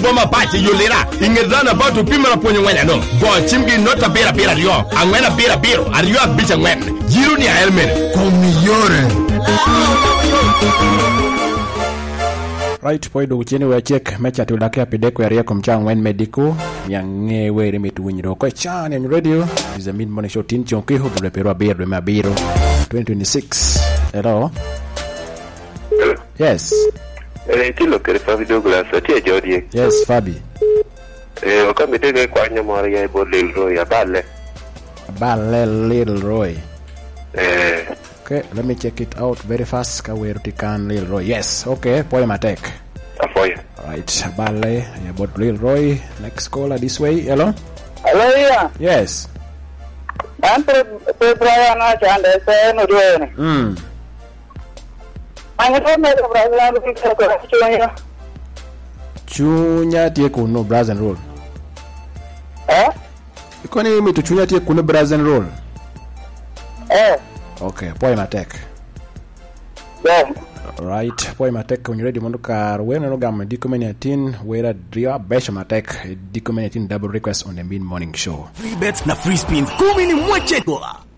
boma pati yolera ingedana ba to pimara ponyo ngwena no bo chimgi nota bera rio angwena bera biro ario abicha ngwen jiru ni helmet komiyore. Right, poi do chini we check mecha tu dakia pideko ya rieko mchang wen medico yange we remitu winyiro kwa chani on radio is a mid-morning show tin chonki ho repero biro mabiro 2026. Hello. Yes. Kilo kere Fabi Douglas ati Jody. Yes, Fabi. Wakamidege kwa nyamari ya ibo Lil Roy abale. Abale Lil Roy. Okay, let me check it out very fast. Kaweruti Lil Roy. Yes, okay, poem attack. Afoya. Alright, Bale, about Lil Roy. Next caller this way. Hello? Hello, yeah. Yes. I'm Brian Achande, say no doing. I'm going to Brazil. Chunya tie kuno Brazil roll. Ikoni mi tu chunya tie kuno Brazil roll. Okay, poem attack. Yeah. Alright, poem attack when you ready mondo kar when no gam Dico-19 where Dria Besham attack Dico-19 double request on the mid-morning show. Free bets na free spins. 10 ni mweche dola.